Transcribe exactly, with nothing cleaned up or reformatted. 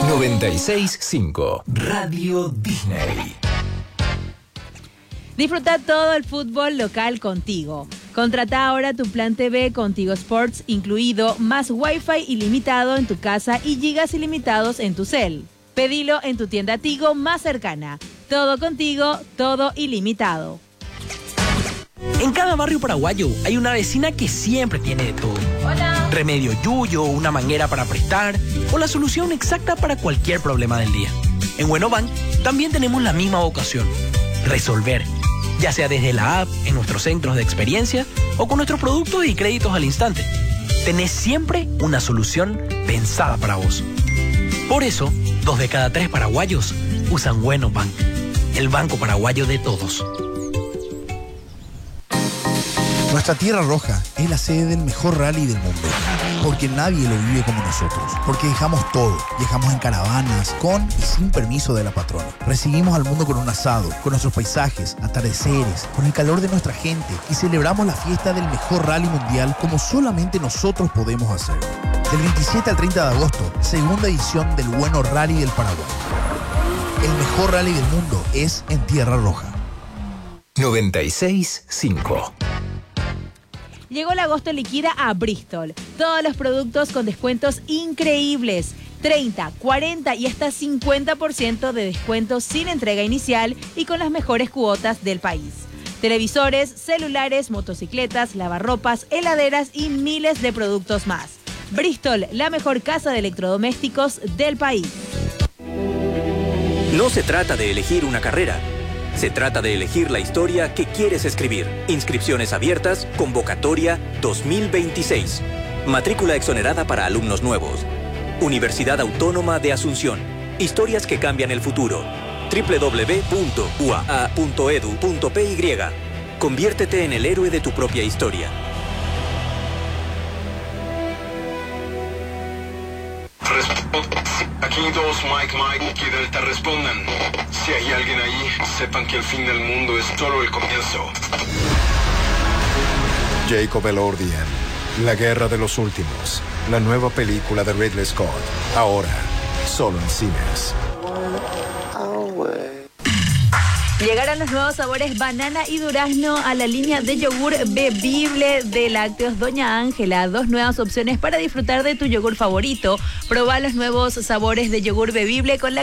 noventa y seis punto cinco Radio Disney. Disfruta todo el fútbol local contigo. Contrata ahora tu plan T V con Tigo Sports incluido, más Wi-Fi ilimitado en tu casa y gigas ilimitados en tu cel. Pedilo en tu tienda Tigo más cercana. Todo contigo, todo ilimitado. En cada barrio paraguayo hay una vecina que siempre tiene de todo. Hola. Remedio yuyo, una manguera para prestar o la solución exacta para cualquier problema del día. En Buenobank también tenemos la misma vocación: resolver. Ya sea desde la app, en nuestros centros de experiencia o con nuestros productos y créditos al instante. Tenés siempre una solución pensada para vos. Por eso, dos de cada tres paraguayos usan Buenobank, el banco paraguayo de todos. Nuestra Tierra Roja es la sede del mejor rally del mundo, porque nadie lo vive como nosotros, porque dejamos todo, viajamos en caravanas, con y sin permiso de la patrona. Recibimos al mundo con un asado, con nuestros paisajes, atardeceres, con el calor de nuestra gente y celebramos la fiesta del mejor rally mundial como solamente nosotros podemos hacer. Del veintisiete al treinta de agosto, segunda edición del Bueno Rally del Paraguay. El mejor rally del mundo es en Tierra Roja. noventa y seis punto cinco Llegó el agosto liquida a Bristol. Todos los productos con descuentos increíbles. treinta, cuarenta y hasta cincuenta por ciento de descuento sin entrega inicial y con las mejores cuotas del país. Televisores, celulares, motocicletas, lavarropas, heladeras y miles de productos más. Bristol, la mejor casa de electrodomésticos del país. No se trata de elegir una carrera. Se trata de elegir la historia que quieres escribir. Inscripciones abiertas, convocatoria dos mil veintiséis. Matrícula exonerada para alumnos nuevos. Universidad Autónoma de Asunción. Historias que cambian el futuro. doble u doble u doble u punto u a a punto e d u punto p y. Conviértete en el héroe de tu propia historia. Aquí dos Mike Mike y Delta respondan. Si hay alguien ahí, sepan que el fin del mundo es solo el comienzo. Jacob Elordi en La Guerra de los Últimos, la nueva película de Ridley Scott, ahora solo en cines. Llegaron los nuevos sabores banana y durazno a la línea de yogur bebible de Lácteos Doña Ángela. Dos nuevas opciones para disfrutar de tu yogur favorito. Probá los nuevos sabores de yogur bebible con la